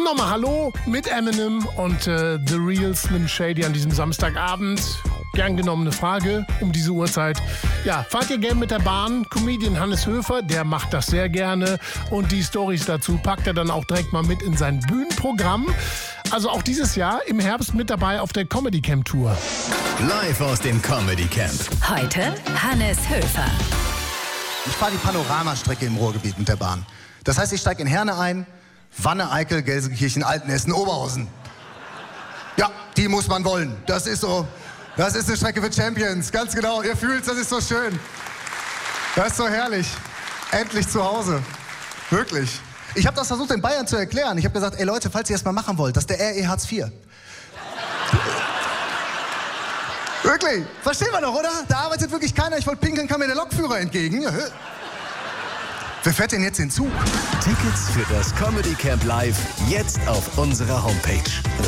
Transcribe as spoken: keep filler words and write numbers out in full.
Nochmal Hallo mit Eminem und äh, The Real Slim Shady an diesem Samstagabend. Gern genommene Frage um diese Uhrzeit. Ja, fahrt ihr gern mit der Bahn? Comedian Hannes Höfer, der macht das sehr gerne. Und die Storys dazu packt er dann auch direkt mal mit in sein Bühnenprogramm. Also auch dieses Jahr im Herbst mit dabei auf der Comedy Camp Tour. Live aus dem Comedy Camp. Heute Hannes Höfer. Ich fahre die Panoramastrecke im Ruhrgebiet mit der Bahn. Das heißt, ich steige in Herne ein, Wanne, Eickel, Gelsenkirchen, Altenessen, Oberhausen. Ja, die muss man wollen. Das ist so, das ist eine Strecke für Champions. Ganz genau, ihr fühlt's, das ist so schön. Das ist so herrlich. Endlich zu Hause. Wirklich. Ich habe das versucht in Bayern zu erklären. Ich habe gesagt, ey Leute, falls ihr das mal machen wollt, das ist der R E Hartz vier. Wirklich. Verstehen wir doch, oder? Da arbeitet wirklich keiner. Ich wollte pinkeln, kam mir der Lokführer entgegen. Ja. Wer fährt denn jetzt den Zug? Tickets für das Comedy Camp Live jetzt auf unserer Homepage.